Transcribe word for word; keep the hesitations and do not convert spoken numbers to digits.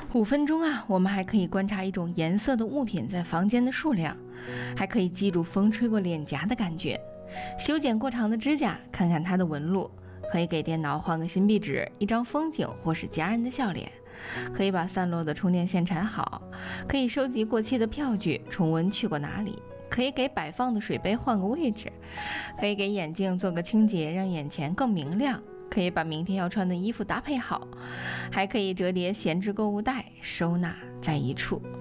五分钟啊，我们还可以观察一种颜色的物品在房间的数量，还可以记住风吹过脸颊的感觉，修剪过长的指甲，看看它的纹路，可以给电脑换个新壁纸，一张风景或是家人的笑脸，可以把散落的充电线缠好，可以收集过期的票据，重温去过哪里，可以给摆放的水杯换个位置，可以给眼镜做个清洁，让眼前更明亮，可以把明天要穿的衣服搭配好，还可以折叠闲置购物袋，收纳在一处。